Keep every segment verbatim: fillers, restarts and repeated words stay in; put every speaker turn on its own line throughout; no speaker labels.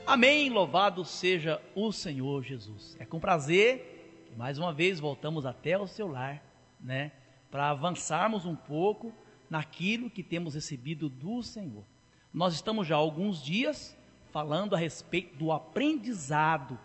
Amém, louvado seja o Senhor Jesus. É com prazer que mais uma vez voltamos até o seu lar, né, para avançarmos um pouco naquilo que temos recebido do Senhor. Nós estamos já há alguns dias falando a respeito do aprendizado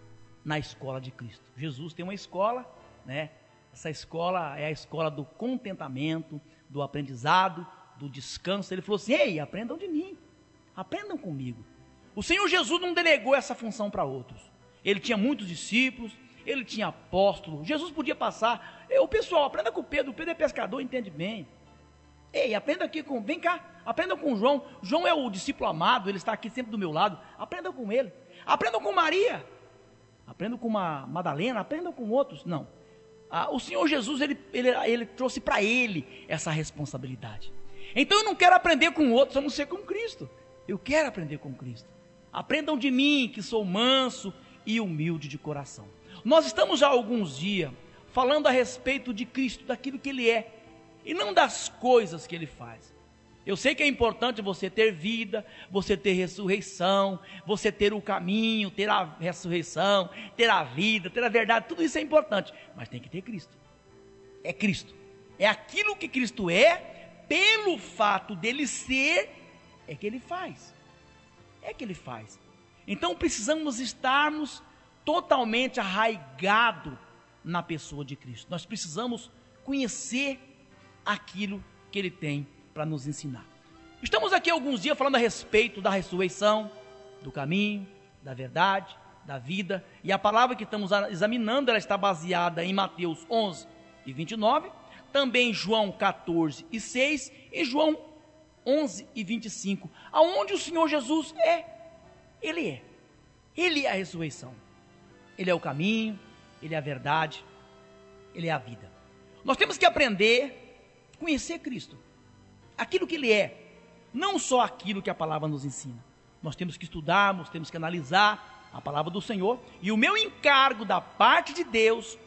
na escola de Cristo. Jesus tem uma escola, né? Essa escola é a escola do contentamento, do aprendizado, do descanso. Ele falou assim: ei, aprendam de mim, aprendam comigo. O Senhor Jesus não delegou essa função para outros. Ele tinha muitos discípulos, ele tinha apóstolos. Jesus podia passar: o pessoal, aprenda com Pedro, Pedro é pescador, entende bem. Ei, aprenda aqui com, vem cá, aprenda com João. João é o discípulo amado, ele está aqui sempre do meu lado. Aprenda com ele. Aprendam com Maria. Aprendam com uma Madalena, aprendam com outros. Não. Ah, o Senhor Jesus, ele, ele, ele trouxe para ele essa responsabilidade. Então eu não quero aprender com outros, a não ser com Cristo. Eu quero aprender com Cristo. Aprendam de mim, que sou manso e humilde de coração. Nós estamos já há alguns dias falando a respeito de Cristo, daquilo que Ele é, e não das coisas que Ele faz. Eu sei que é importante você ter vida, você ter ressurreição, você ter o caminho, ter a ressurreição, ter a vida, ter a verdade, tudo isso é importante, mas tem que ter Cristo. É Cristo, é aquilo que Cristo é, pelo fato dele ser, é que Ele faz. É que Ele faz. Então precisamos estarmos totalmente arraigados na pessoa de Cristo. Nós precisamos conhecer aquilo que Ele tem para nos ensinar. Estamos aqui alguns dias falando a respeito da ressurreição, do caminho, da verdade, da vida. E a palavra que estamos examinando, ela está baseada em Mateus onze e vinte e nove, também João quatorze e seis e João onze e vinte e cinco, aonde o Senhor Jesus é, Ele é, Ele é a ressurreição, Ele é o caminho, Ele é a verdade, Ele é a vida. Nós temos que aprender a conhecer Cristo, aquilo que Ele é, não só aquilo que a palavra nos ensina. Nós temos que estudar, nós temos que analisar a palavra do Senhor, e o meu encargo da parte de Deus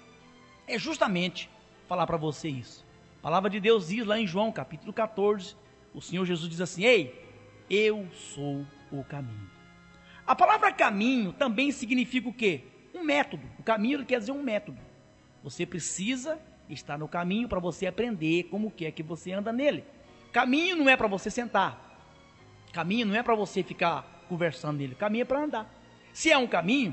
é justamente falar para você isso. A palavra de Deus diz lá em João capítulo quatorze, o Senhor Jesus diz assim: ei, eu sou o caminho. A palavra caminho também significa o quê? Um método. O caminho, ele quer dizer um método. Você precisa estar no caminho para você aprender como que é que você anda nele. Caminho não é para você sentar. Caminho não é para você ficar conversando nele. Caminho é para andar. Se é um caminho,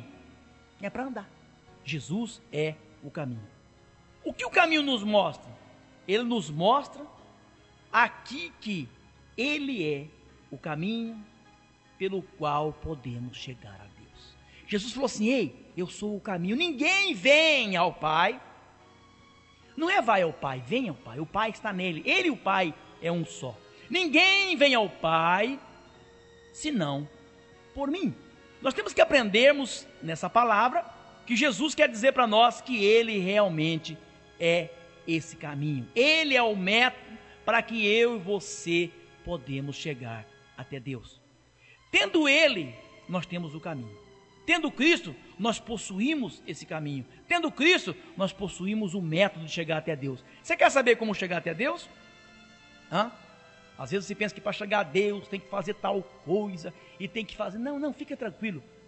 é para andar. Jesus é o caminho. O que o caminho nos mostra? Ele nos mostra aqui que Ele é o caminho pelo qual podemos chegar a Deus. Jesus falou assim: ei, eu sou o caminho, ninguém vem ao Pai. Não é vai ao Pai, vem ao Pai, o Pai está nele, Ele e o Pai é um só. Ninguém vem ao Pai, senão por mim. Nós temos que aprendermos nessa palavra, que Jesus quer dizer para nós que Ele realmente é esse caminho. Ele é o método para que eu e você podemos chegar até Deus. Tendo Ele, nós temos o caminho. Tendo Cristo, nós possuímos esse caminho. Tendo Cristo, nós possuímos o método de chegar até Deus. Você quer saber como chegar até Deus? Hã? Às vezes você pensa que para chegar a Deus tem que fazer tal coisa e tem que fazer. Não, não, fica tranquilo.